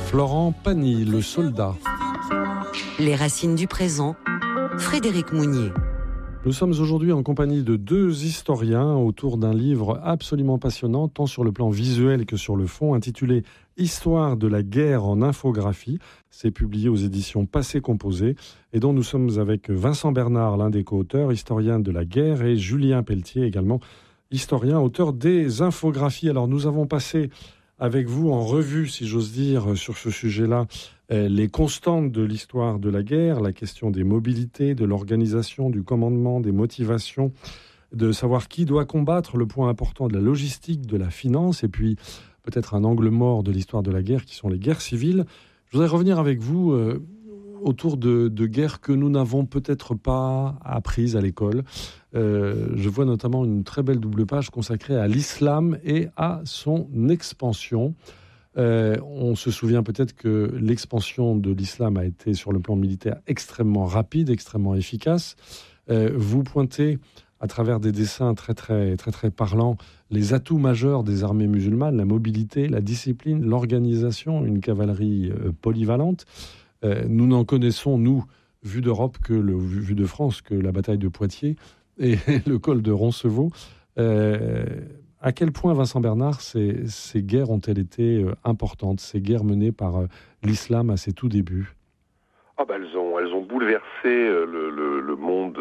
Florent Pagny, le soldat. Les racines du présent, Frédéric Mounier. Nous sommes aujourd'hui en compagnie de deux historiens autour d'un livre absolument passionnant, tant sur le plan visuel que sur le fond, intitulé « Histoire de la guerre en infographie ». C'est publié aux éditions Passé Composé et dont nous sommes avec Vincent Bernard, l'un des co-auteurs, historien de la guerre, et Julien Pelletier, également historien, auteur des infographies. Alors nous avons passé avec vous en revue, si j'ose dire, sur ce sujet-là, les constantes de l'histoire de la guerre, la question des mobilités, de l'organisation, du commandement, des motivations, de savoir qui doit combattre, le point important de la logistique, de la finance, et puis peut-être un angle mort de l'histoire de la guerre, qui sont les guerres civiles. Je voudrais revenir avec vous autour de guerres que nous n'avons peut-être pas apprises à l'école. Je vois notamment une très belle double page consacrée à l'islam et à son expansion. On se souvient peut-être que l'expansion de l'islam a été sur le plan militaire extrêmement rapide, extrêmement efficace. Vous pointez à travers des dessins très parlants les atouts majeurs des armées musulmanes, la mobilité, la discipline, l'organisation, une cavalerie polyvalente. Nous n'en connaissons, nous, vu d'Europe, vu de France, que la bataille de Poitiers et le col de Roncevaux. À quel point, Vincent Bernard, ces guerres ont-elles été importantes, ces guerres menées par l'islam à ses tout débuts? Elles ont bouleversé le monde,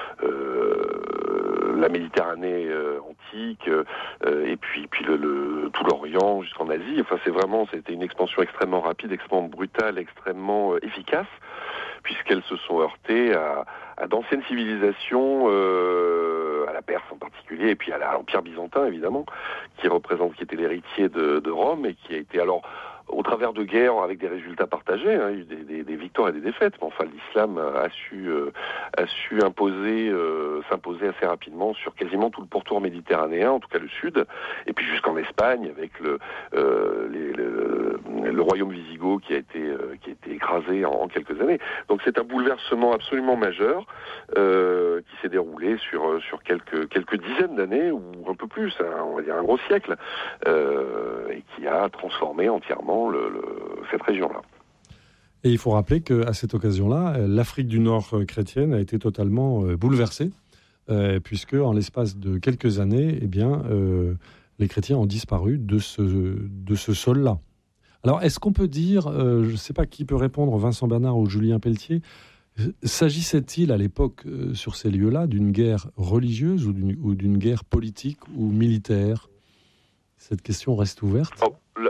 la Méditerranée antique, et puis tout l'Orient jusqu'en Asie. Enfin, c'était une expansion extrêmement rapide, extrêmement brutale, extrêmement efficace, puisqu'elles se sont heurtées à d'anciennes civilisations, à la Perse en particulier, et puis à l'Empire byzantin évidemment, qui était l'héritier de Rome, et qui a été alors au travers de guerres avec des résultats partagés, hein, il y a eu des victoires et des défaites, mais enfin l'islam a su s'imposer assez rapidement sur quasiment tout le pourtour méditerranéen, en tout cas le sud, et puis jusqu'en Espagne avec le royaume wisigoth qui a été écrasé en quelques années. Donc c'est un bouleversement absolument majeur qui s'est déroulé sur quelques dizaines d'années ou un peu plus, hein, on va dire un gros siècle, et qui a transformé entièrement cette région-là. Et il faut rappeler qu'à cette occasion-là, l'Afrique du Nord chrétienne a été totalement bouleversée, puisque en l'espace de quelques années, les chrétiens ont disparu de ce sol-là. Alors, est-ce qu'on peut dire, je ne sais pas qui peut répondre, Vincent Bernard ou Julien Pelletier, s'agissait-il à l'époque, sur ces lieux-là, d'une guerre religieuse ou d'une guerre politique ou militaire? Cette question reste ouverte.